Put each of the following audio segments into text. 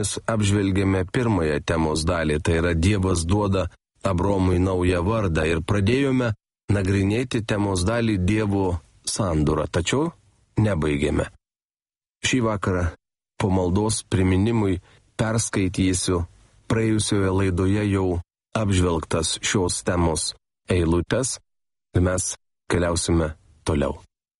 Mes apžvelgėme pirmąją temos dalį, tai yra Dievas duoda Abromui naują vardą ir pradėjome nagrinėti temos dalį Dievo sandūrą, tačiau nebaigėme. Šį vakarą po maldos priminimui perskaitysiu praėjusioje laidoje jau apžvelgtas šios temos eilutes ir mes keliausime toliau.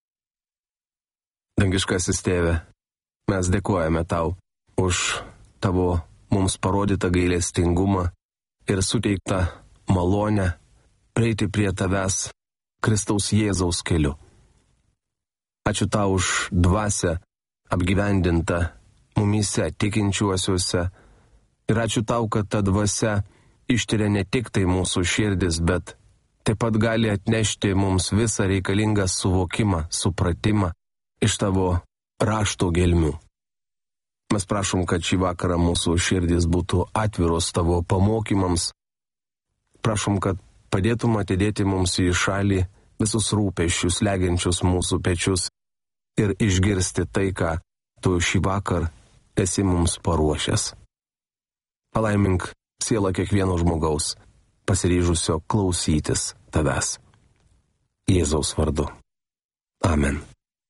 Dangiškasis Tėve, mes dėkojame Tau už Tavo mums parodytą gailestingumą ir suteiktą malonę prieiti prie Tavęs Kristaus Jėzaus keliu. Ačiū Tau už dvasią apgyvendintą mumyse tikinčiuosiuose ir ačiū Tau, kad ta dvasia ištiria ne tik tai mūsų širdis, bet taip pat gali atnešti mums visą reikalingą suvokimą, supratimą iš Tavo rašto gelmių. Mes prašom, kad šį vakarą mūsų širdis būtų atviros Tavo pamokymams. Prašom, kad padėtum atidėti mums į šalį visus rūpesčius, slegiančius mūsų pečius ir išgirsti tai, ką Tu šį vakar esi mums paruošęs. Palaimink sielą kiekvieno žmogaus, pasiryžusio klausytis Tavęs. Jėzaus vardu. Amen.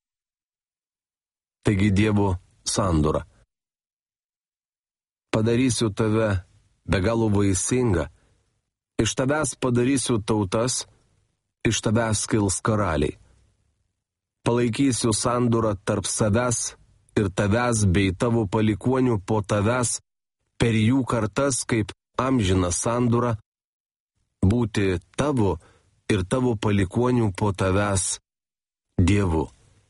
Taigi Dievo sandora. Padarysiu tave be galo vaisingą, iš tavęs padarysiu tautas, iš tavęs kils karaliai. Palaikysiu sandūrą tarp savęs ir tavęs bei tavo palikuonių po tavęs per jų kartas kaip amžina sandūra, būti tavo ir tavo palikuonių po tavęs Dievu.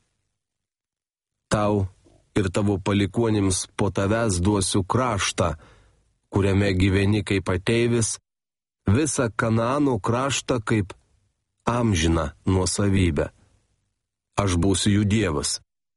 Tau ir tavo palikuonims po tavęs duosiu kraštą, kuriame gyveni kaip ateivis, visą Kanaano kraštą kaip amžiną nuosavybę. Aš būsiu jų Dievas.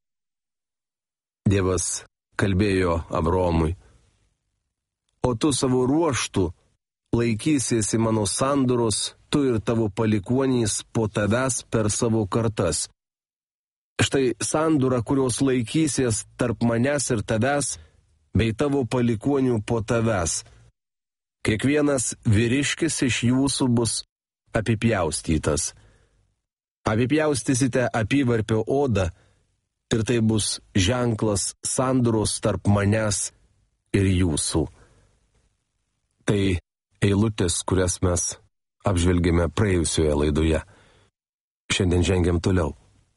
Dievas kalbėjo Abromui, o tu savo ruožtu laikysiesi mano sandoros, tu ir tavo palikuonys po tavęs per savo kartas. Štai sandūra, kurios laikysies tarp manęs ir tavęs, bei tavo palikuonių po tavęs. Kiekvienas vyriškis iš jūsų bus apipjaustytas. Apipjaustysite apyvarpio odą, ir tai bus ženklas sandūros tarp manęs ir jūsų. Tai eilutės, kurias mes apžvelgėme praėjusioje laidoje. Šiandien žengiam toliau.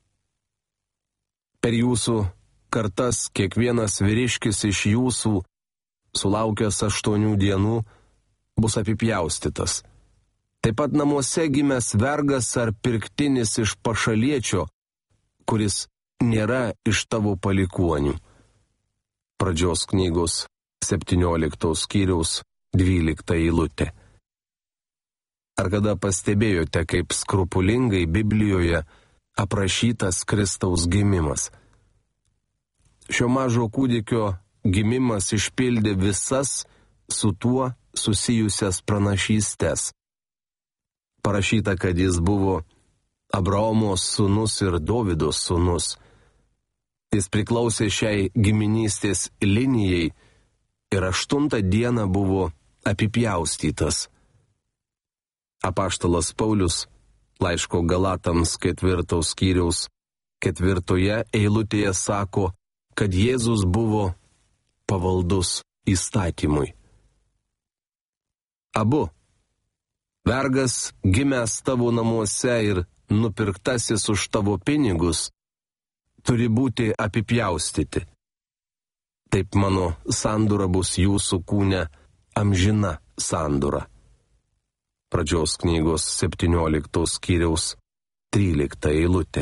Per jūsų kartas kiekvienas vyriškis iš jūsų, sulaukęs 8 dienų, bus apipjaustytas. Taip pat namuose gimęs vergas ar pirktinis iš pašaliečio, kuris nėra iš tavo palikuonių. Pradžios knygos 17 skyriaus 12 eilutė. Ar kada pastebėjote, kaip skrupulingai Biblijoje aprašytas Kristaus gimimas? Šio mažo kūdikio gimimas išpildė visas su tuo susijusias pranašystės. Parašyta, kad jis buvo Abraomo sūnus ir Dovydo sūnus. Jis priklausė šiai giminystės linijai ir 8 dieną buvo apipjaustytas. Apaštalas Paulius laiško Galatams 4 skyriaus 4 eilutėje sako, kad Jėzus buvo pavaldus įstatymui. Abu, vergas gimęs tavo namuose ir nupirktasis už tavo pinigus, turi būti apipjaustyti. Taip mano sandūra bus jūsų kūne amžina sandūra. Pradžios knygos 17 skyriaus 13 eilutė.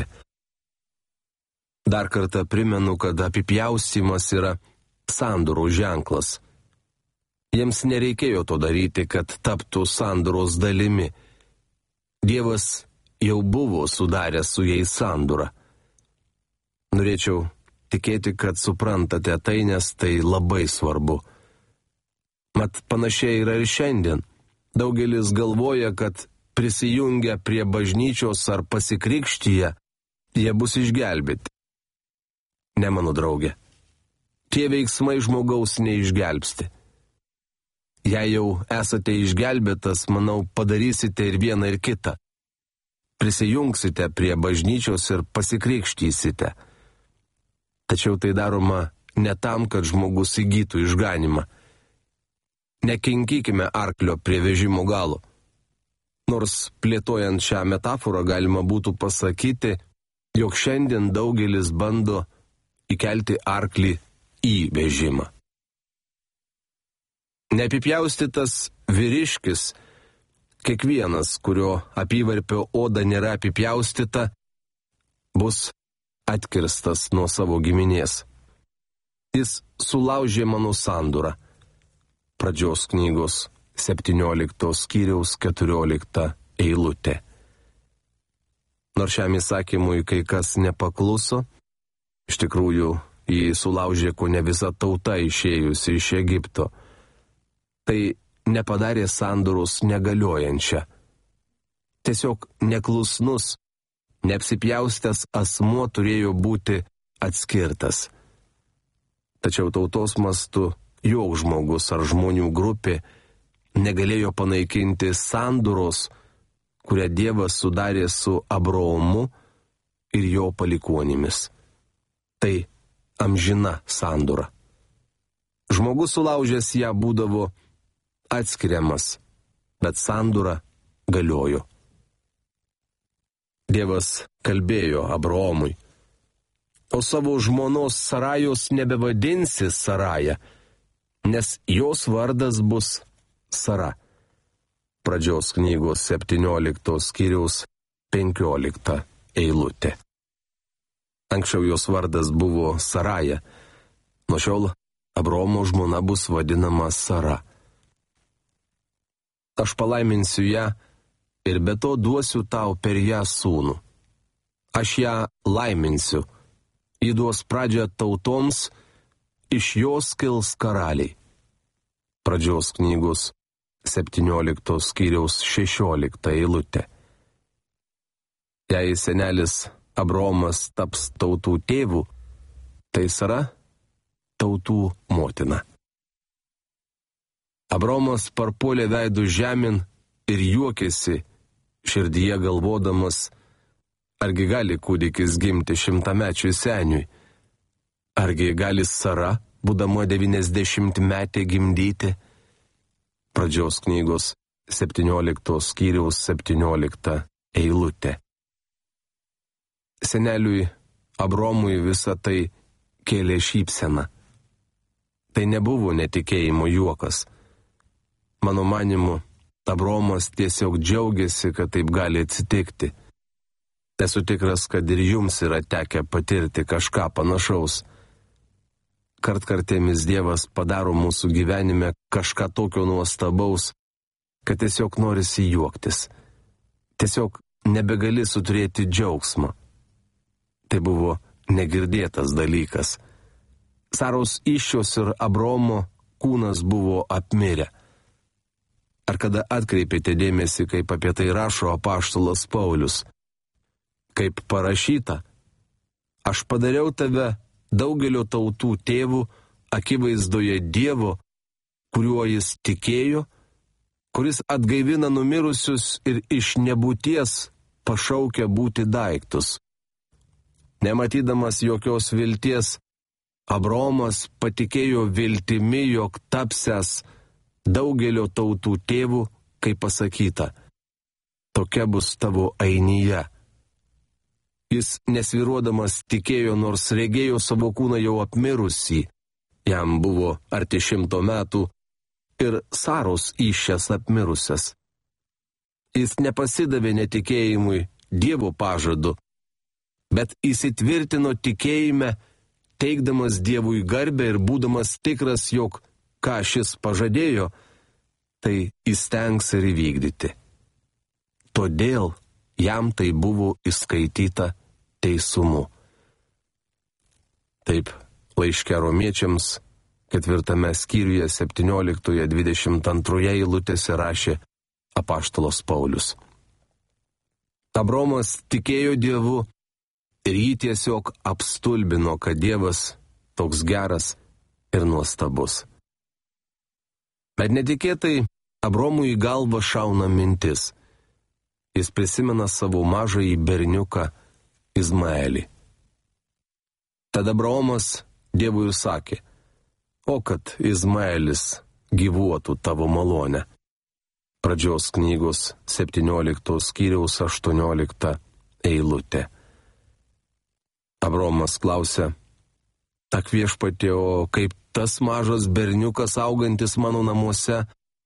Dar kartą primenu, kad apipjaustymas yra sandūros ženklas. Jiems nereikėjo to daryti, kad taptų sandoros dalimi. Dievas jau buvo sudaręs su jais sandorą. Norėčiau tikėti, kad suprantate tai, nes tai labai svarbu. Mat panašiai yra ir šiandien. Daugelis galvoja, kad prisijungę prie bažnyčios ar pasikrikštyje, jie bus išgelbėti. Ne, mano draugė. tie veiksmai žmogaus neišgelbsti. Jei jau esate išgelbėtas, manau, padarysite ir vieną ir kitą. Prisijungsite prie bažnyčios ir pasikrikštysite. Tačiau tai daroma ne tam, kad žmogus įgytų išganimą. Nekinkykime arklio prie vežimo galo. Nors plėtojant šią metaforą galima būtų pasakyti, jog šiandien daugelis bando įkelti arklį į vežimą. Neapipjaustytas vyriškis, kiekvienas, kurio apyvarpio oda nėra apipjaustyta, bus atkirstas nuo savo giminės. Jis sulaužė mano sandūrą. Pradžios knygos 17 skyriaus 14 eilutė. Nors šiam įsakymui kai kas nepakluso, iš tikrųjų jį sulaužė kone visa tauta išėjusi iš Egipto. Tai nepadarė sandoros negaliojančią. Tiesiog neklusnus, neapsipjaustęs asmuo turėjo būti atskirtas. Tačiau tautos mastu joks žmogus ar žmonių grupė negalėjo panaikinti sandoros, kurią Dievas sudarė su Abraomu ir jo palikuonimis. Tai amžina sandora. Žmogus sulaužęs ją būdavo atskiriamas, bet sandora galiojo. Dievas kalbėjo Abraomui: o savo žmonos Sarajos nebevadinsi Saraja, nes jos vardas bus Sara. Pradžios knygos 17 skyriaus 15 eilutė. Anksčiau jos vardas buvo Saraja, nuo šiol Abraomo žmona bus vadinama Sara. Aš palaiminsiu ją ir be to duosiu tau per ją sūnų. Aš ją laiminsiu, ji duos pradžią tautoms, iš jos kils karaliai. Pradžios knygos 17 skyriaus 16 eilutė. Jei senelis Abraomas taps tautų tėvu, tai Sara tautų motina. Abraomas parpuolė veidų žemyn ir juokėsi, širdyje galvodamas, argi gali kūdikis gimti 100-mečiui seniui, argi gali Sara, būdama 90-metė, gimdyti. Pradžios knygos 17 skyriaus 17 eilutė. Seneliui Abromui visą tai kėlė šypseną. Tai nebuvo netikėjimo juokas. Mano manimu, Abromas tiesiog džiaugiasi, kad taip gali atsitikti. Esu tikras, kad ir jums yra tekę patirti kažką panašaus. Kartkartėmis Dievas padaro mūsų gyvenime kažką tokio nuostabaus, kad tiesiog norisi juoktis. Tiesiog nebegali suturėti džiaugsmo. Tai buvo negirdėtas dalykas. Saros įsčios ir Abromo kūnas buvo apmirę. Ar kada atkreipėte dėmesį, kaip apie tai rašo apaštalas Paulius? Kaip parašyta: aš padariau tave daugelio tautų tėvų akivaizdoje Dievo, kuriuo jis tikėjo, kuris atgaivina numirusius ir iš nebūties pašaukia būti daiktus. Nematydamas jokios vilties, Abromas patikėjo viltimi, jog tapsęs daugelio tautų tėvų, kaip pasakyta, tokia bus tavo ainija. Jis nesvyruodamas tikėjo, nors regėjo savo kūną jau apmirusį, jam buvo arti 100 metų ir Saros įsčias apmirusias. Jis nepasidavė netikėjimui Dievo pažadu, bet įsitvirtino tikėjime, teikdamas Dievui garbę ir būdamas tikras, jog ką šis pažadėjo, tai įstengs ir įvykdyti. Todėl jam tai buvo įskaityta teisumu. Taip, laiške Romiečiams 4 skyriuje 17-22 eilutėse rašė apaštalas Paulius. Abromas tikėjo Dievu ir jį tiesiog apstulbino, kad Dievas, toks geras, ir nuostabus. Bet netikėtai Abromui į galvą šauna mintis. Jis prisimena savo mažąjį berniuką Izmaelį. Tada Abromas Dievui ir sakė: o kad Izmaelis gyvuotų tavo malonę. Pradžios knygos 17 skyriaus 18 eilutė. Abromas klausia: ak viešpatie, o kaip tas mažas berniukas augantis mano namuose?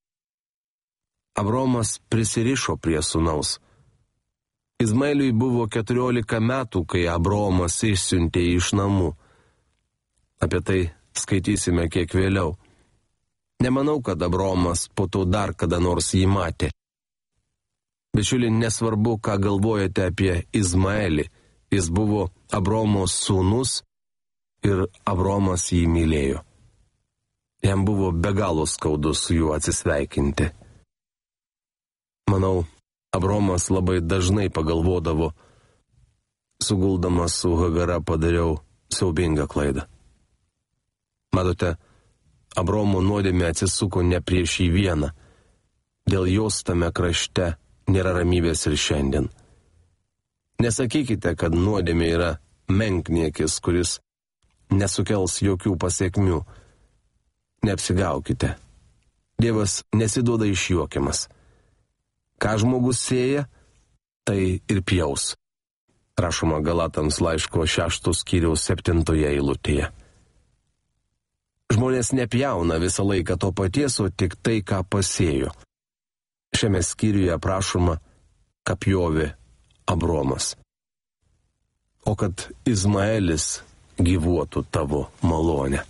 Abromas prisirišo prie sūnaus. Izmaeliui buvo 14 metų, kai Abromas išsiuntė iš namų. Apie tai skaitysime kiek vėliau. Nemanau, kad Abromas po to dar kada nors jį matė. Bičiuli, nesvarbu, ką galvojate apie Izmaelį. Jis buvo Abromo sūnus ir Abromas jį mylėjo. Jam buvo be galo skaudu su juo atsisveikinti. Manau, Abromas labai dažnai pagalvodavo: suguldamas su Hagara padariau siaubingą klaidą. Matote, Abromo nuodėmė atsisuko ne prieš jį vieną. Dėl jos tame krašte nėra ramybės ir šiandien. Nesakykite, kad nuodėmė yra menkniekis, kuris nesukels jokių pasiekmių. Neapsigaukite. Dievas nesiduoda išjuokiamas. Ką žmogus sėja, tai ir pjaus. Rašoma Galatams laiško 6 skyriaus 7 eilutėje. Žmonės nepjauna visą laiką to paties, o tik tai, ką pasėjo. Šiame skyriuje aprašoma, ką pjovė Abromas. O kad Izmaelis gyvuotų tavo malonę.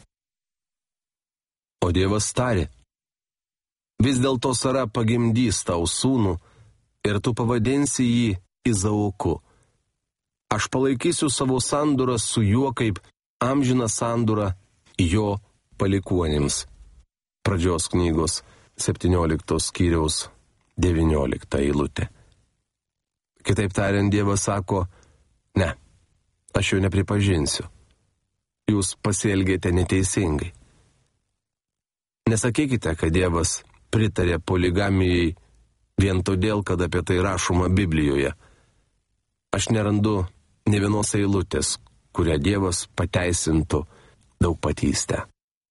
O Dievas tarė: vis dėlto Sara pagimdys tau sūnų ir tu pavadinsi jį Izaoku. Aš palaikysiu savo sandūrą su juo kaip amžiną sandūrą jo palikuonims. Pradžios knygos 17 skyriaus 19 eilutė. Kitaip tariant, Dievas sako: ne, aš jo nepripažinsiu. Jūs pasielgėte neteisingai. Nesakykite, kad Dievas pritarė poligamijai vien todėl, kad apie tai rašoma Biblijoje. Aš nerandu ne vienos eilutės, kurią Dievas pateisintų daugpatystę.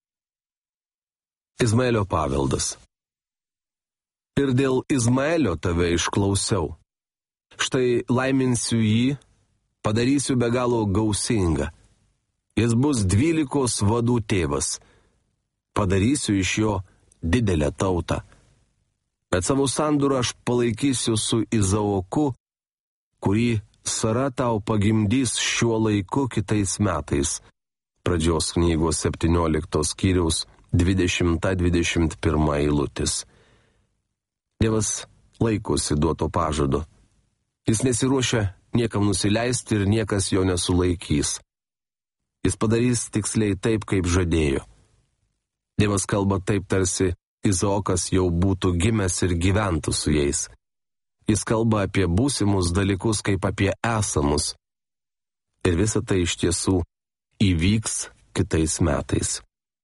Izmaelio paveldas. Ir dėl Izmaelio tave išklausiau. Štai laiminsiu jį, padarysiu be galo gausingą. Jis bus 12 vadų tėvas. Padarysiu iš jo didelę tautą. Bet savo sandūrą aš palaikysiu su Izaoku, kurį Sara tau pagimdys šiuo laiku kitais metais. Pradžios knygos 17 skyriaus 20-21 eilutės. Dievas laikosi duoto pažado. Jis nesiruošia niekam nusileisti ir niekas jo nesulaikys. Jis padarys tiksliai taip, kaip žadėjo. Dievas kalba taip, tarsi Izaokas jau būtų gimęs ir gyventų su jais. Jis kalba apie būsimus dalykus kaip apie esamus. Ir visa tai iš tiesų įvyks kitais metais.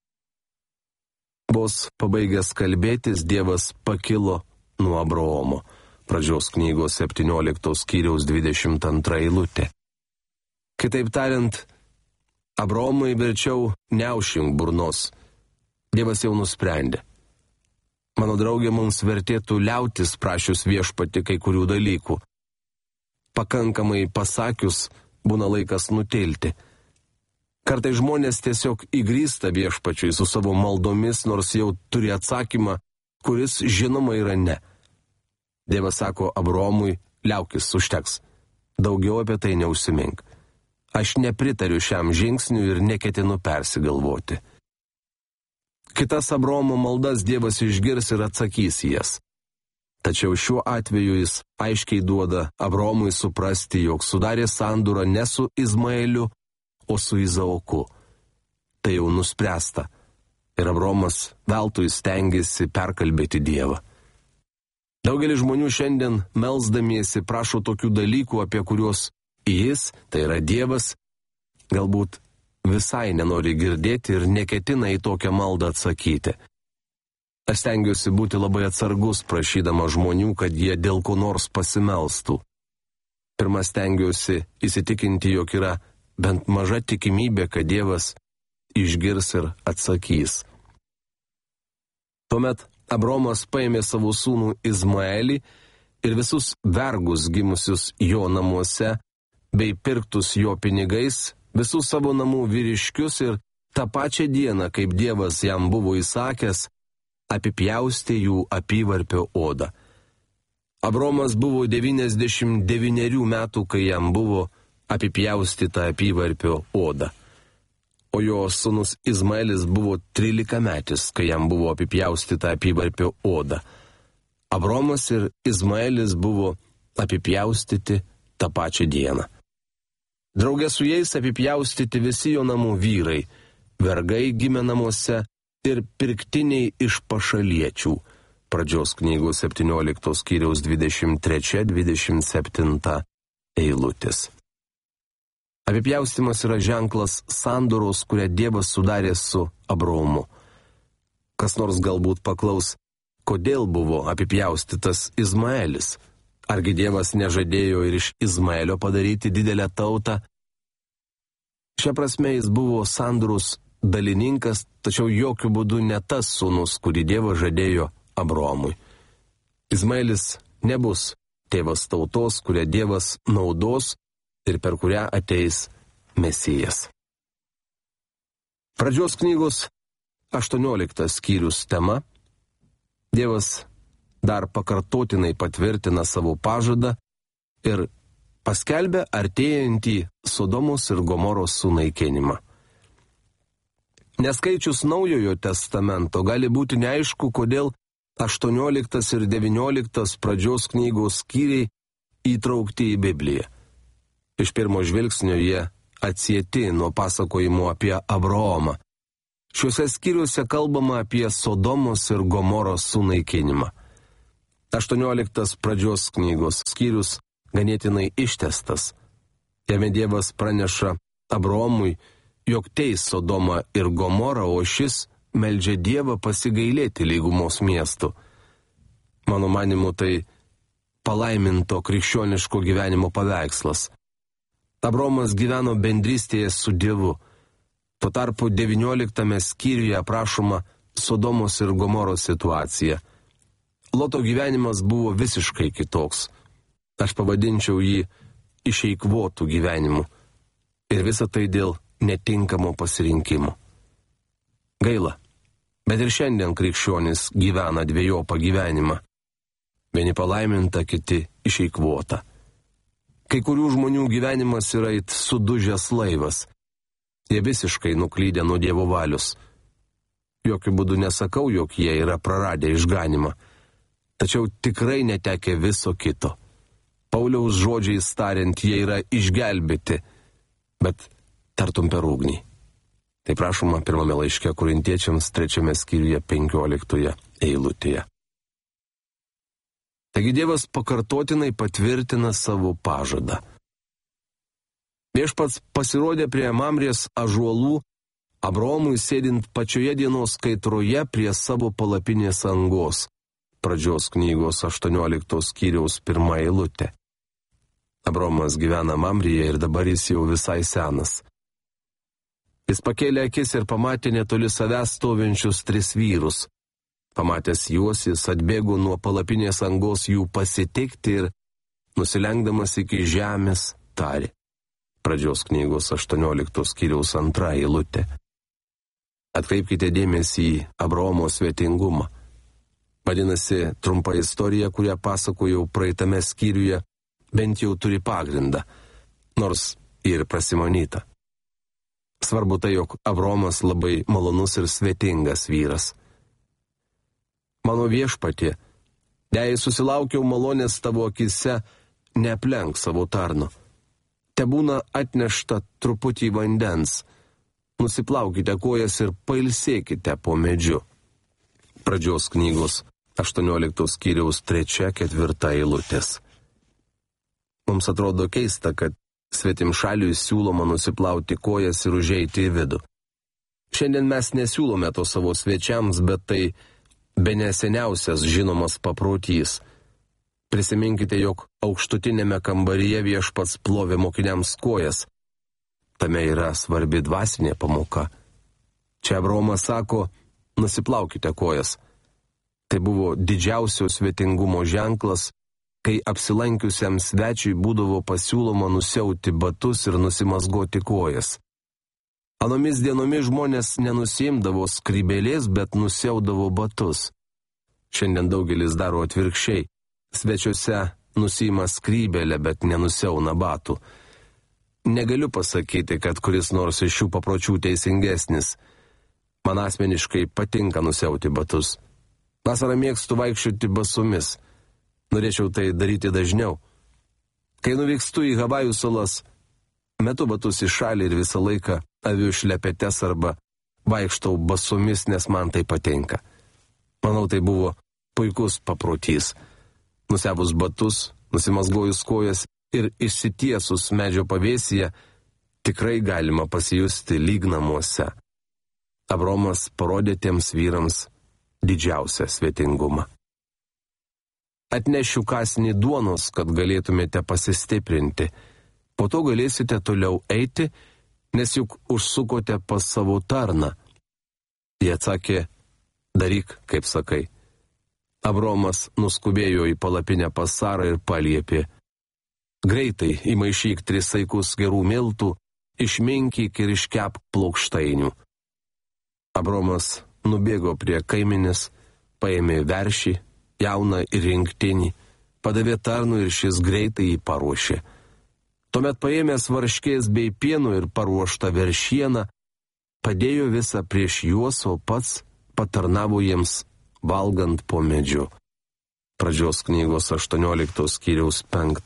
Vos pabaigęs kalbėtis, Dievas pakilo nuo Abraomo. Pradžios knygos 17 skyriaus 22 eilutė. Kitaip tariant, Abraomui verčiau neužink burnos. Dievas jau nusprendė. Mano draugė, mums vertėtų liautis prašius viešpati kai kurių dalykų. Pakankamai pasakius, būna laikas nutilti. Kartai žmonės tiesiog įgrįsta viešpačiui su savo maldomis, nors jau turi atsakymą, kuris žinoma yra ne. Dievas sako Abraomui: liaukis, užteks. Daugiau apie tai neužsimink. Aš nepritariu šiam žingsniui ir neketinu persigalvoti. Kitas Abraomo maldas Dievas išgirs ir atsakys jas. Tačiau šiuo atveju jis aiškiai duoda Abraomui suprasti, jog sudarė sandūrą ne su Izmaeliu, o su Izaoku. Tai jau nuspręsta. Ir Abraomas veltui stengiasi perkalbėti Dievą. Daugelis žmonių šiandien melsdamiesi prašo tokių dalykų, apie kuriuos jis, tai yra Dievas, galbūt visai nenori girdėti ir neketina į tokią maldą atsakyti. Aš stengiuosi būti labai atsargus, prašydama žmonių, kad jie dėl ko nors pasimelstų. Pirma, stengiuosi įsitikinti, jog yra bent maža tikimybė, kad Dievas išgirs ir atsakys. Tuomet Abraomas paėmė savo sūnų Izmaelį ir visus vergus gimusius jo namuose, bei pirktus jo pinigais, visus savo namų vyriškius ir tą pačią dieną, kaip Dievas jam buvo įsakęs, apipjaustė jų apyvarpio odą. Abraomas buvo 99 metų, kai jam buvo apipjaustyta apyvarpio oda. O jo sūnus Izmaelis buvo 13 metis, kai jam buvo apipjaustyta apyvarpio oda. Abraomas ir Izmaelis buvo apipjaustyti tą pačią dieną. Draugė su jais apipjaustyti visi jo namų vyrai, vergai gimę namuose ir pirktiniai iš pašaliečių. Pradžios knygos 17 skyriaus 23-27 eilutės. Apipjaustimas yra ženklas sandoros, kurią Dievas sudarė su Abraomu. Kas nors galbūt paklaus, kodėl buvo apipjaustytas Izmaelis? Argi Dievas nežadėjo ir iš Izmaelio padaryti didelę tautą? Šia prasme jis buvo sandoros dalininkas, tačiau jokių būdų ne tas sūnus, kurį Dievas žadėjo Abraomui. Izmaelis nebus tėvas tautos, kurią Dievas naudos ir per kurią ateis Mesijas. Pradžios knygos 18 skyrius tema. Dievas dar pakartotinai patvirtina savo pažadą ir paskelbia artėjantį Sodomos ir Gomoros sunaikinimą. Neskaičius Naujojo testamento gali būti neaišku, kodėl 18 ir 19 pradžios knygos skyriai įtraukti į Bibliją. Iš pirmo žvilgsnio jie atsieti nuo pasakojimo apie Abraomą. Šiuose skyriuose kalbama apie Sodomos ir Gomoros sunaikinimą. 18 pradžios knygos skyrius ganėtinai ištęstas. Jame Dievas praneša Abraomui, jog teis Sodomą ir Gomorą, o šis meldžia Dievą pasigailėti lygumos miestų. Mano manimu, tai palaiminto krikščioniško gyvenimo paveikslas. Abraomas gyveno bendrystėje su Dievu. Tuo tarpu 19 skyriuje aprašoma Sodomos ir Gomoros situacija. Loto gyvenimas buvo visiškai kitoks. Aš pavadinčiau jį išeikvotų gyvenimu. Ir visa tai dėl netinkamo pasirinkimo. Gaila, bet ir šiandien krikščionys gyvena dvejopą gyvenimą. Vieni palaiminta, kiti išeikvota. Kai kurių žmonių gyvenimas yra it sudužęs laivas. Jie visiškai nuklydę nuo Dievo valios. Jokiu būdu nesakau, jog jie yra praradę išganimą. Tačiau tikrai netekę viso kito. Pauliaus žodžiais tariant, jie yra išgelbėti, bet tartum per ugnį. Tai prašoma pirmame laiške Korintiečiams 3 skyriuje 15 eilutėje. Taigi Dievas pakartotinai patvirtina savo pažadą. Viešpats pasirodė prie Mamrės ąžuolų Abraomui sėdint pačioje dienos kaitroje prie savo palapinės angos. Pradžios knygos 18 skyriaus 1 eilutė. Abraomas gyvena Mamrėje ir dabar jis jau visai senas. Jis pakėlė akis ir pamatė netoli savęs stovinčius 3 vyrus. Pamatęs juos, jis atbėgo nuo palapinės angos jų pasitikti ir, nusilenkdamas iki žemės, tarė. Pradžios knygos 18 skyriaus 2 eilutė. Atkreipkite dėmesį į Abraomo svetingumą. Vadinasi, trumpa istorija, kurią pasakojau praeitame skyriuje, bent jau turi pagrindą, nors ir prasimanyta. Svarbu tai, jog Abraomas labai malonus ir svetingas vyras. Mano viešpatie, jei susilaukiau malonės tavo akise, neaplenk savo tarno. Tebūna atnešta truputį vandens. Nusiplaukite kojas ir pailsėkite po medžiu. Pradžios knygos 18 skyriaus 3-4 eilutės. Mums atrodo keista, kad svetimšaliui siūloma nusiplauti kojas ir užeiti į vidų. Šiandien mes nesiūlome to savo svečiams, bet tai bene seniausias žinomas paprotys. Prisiminkite, jog aukštutinėme kambaryje viešpats plovė mokiniams kojas. Tame yra svarbi dvasinė pamoka. Čia Abraomas sako, nusiplaukite kojas. Tai buvo didžiausio svetingumo ženklas, kai apsilankiusiam svečiui būdavo pasiūloma nusiauti batus ir nusimazgoti kojas. Anomis dienomis žmonės nenusiimdavo skrybėlės, bet nusiaudavo batus. Šiandien daugelis daro atvirkščiai. Svečiuose nusiima skrybėlę, bet nenusiauna batų. Negaliu pasakyti, kad kuris nors iš šių papročių teisingesnis. Man asmeniškai patinka nusiauti batus. Vasarą mėgstu vaikščioti basomis. Norėčiau tai daryti dažniau. Kai nuvykstu į Havajų salas, metu batus į šalį ir visą laiką aviu šlepetes arba vaikštau basomis, nes man tai patinka. Manau, tai buvo puikus paprotys. Nusiavus batus, nusimazgojus kojas ir išsitiesus medžio pavėsyje, tikrai galima pasijusti lyg namuose. Abraomas parodė tiems vyrams didžiausią svetingumą. Atnešiu kąsnį duonos, kad galėtumėte pasistiprinti. Po to galėsite toliau eiti, nes juk užsukote pas savo tarną. Jie atsakė, daryk, kaip sakai. Abraomas nuskubėjo į palapinę pas Sarą ir paliepė. Greitai įmaišyk 3 saikus gerų miltų, išminkyk ir iškep plokštainių. Abraomas nubėgo prie kaiminės, paėmė veršį, jauną ir rinktinį, padavė tarnui ir šis greitai jį paruošė. Tuomet paėmęs varškės bei pieno ir paruoštą veršieną, padėjo visą prieš juos, o pats patarnavo jiems valgant po medžiu. Pradžios knygos 18 skyriaus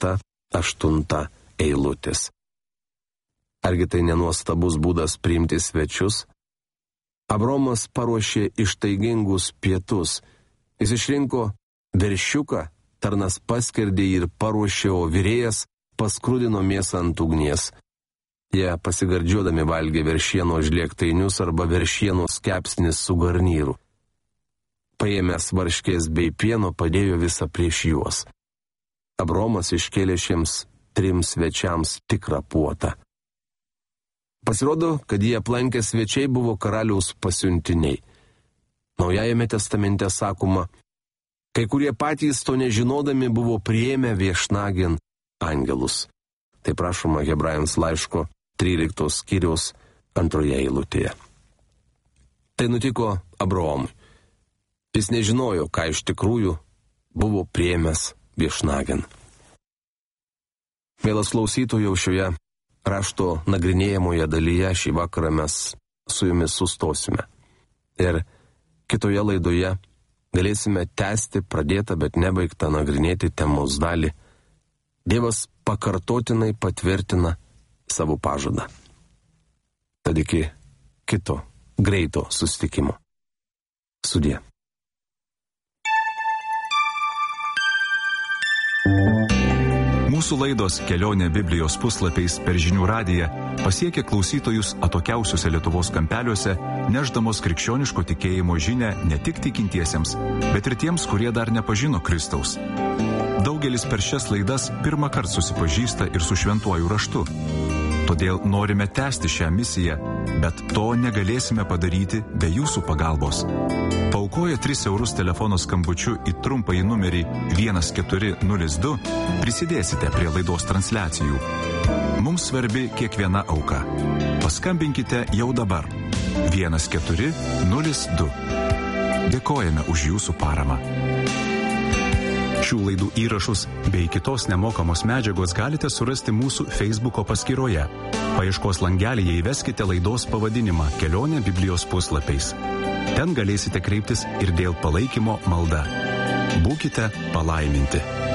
5-8 eilutės. Argi tai nenuostabus būdas priimti svečius? Abraomas paruošė ištaigingus pietus. Jis išrinko veršiuką, tarnas paskerdė ir paruošė, o virėjas paskrudino mėsą ant ugnies. Jie pasigardžiuodami valgė veršieno žliektainius arba veršienos kepsnis su garnyru. Paėmęs varškės bei pieno padėjo visą prieš juos. Abraomas iškėlė šiems 3 svečiams tikrą puotą. Pasirodo, kad jie aplankę svečiai buvo karaliaus pasiuntiniai. Naujajame testamente sakoma, kai kurie patys to nežinodami buvo priėmę viešnagėn angelus. Tai prašoma Hebrajams laiško 13 skyriaus 2 eilutėje. Tai nutiko Abraomui. Jis nežinojo, ką iš tikrųjų buvo priėmęs viešnagėn. Mielas klausytojau, šioje rašto nagrinėjamoje dalyje šį vakarą mes su jumis sustosime. Ir kitoje laidoje galėsime tęsti pradėtą, bet nebaigtą nagrinėti temos dalį. Dievas pakartotinai patvirtina savo pažadą. Tad iki kito greito susitikimo. Sudie. Mūsų laidos Kelionė Biblijos puslapiais per Žinių radiją pasiekia klausytojus atokiausiuose Lietuvos kampeliuose, nešdamos krikščioniško tikėjimo žinią ne tik tikintiesiems, bet ir tiems, kurie dar nepažino Kristaus. Daugelis per šias laidas pirmą kartą susipažįsta ir su šventuoju raštu. Todėl norime tęsti šią misiją, bet to negalėsime padaryti be jūsų pagalbos. Paaukoję 3 eurus telefono skambučiu į trumpąjį numerį 1402 prisidėsite prie laidos transliacijų. Mums svarbi kiekviena auka. Paskambinkite jau dabar 1402. Dėkojame už jūsų paramą. Šių laidų įrašus bei kitos nemokamos medžiagos galite surasti mūsų Facebooko paskyroje. Paieškos langelyje įveskite laidos pavadinimą Kelionė Biblijos puslapiais. Ten galėsite kreiptis ir dėl palaikymo malda. Būkite palaiminti.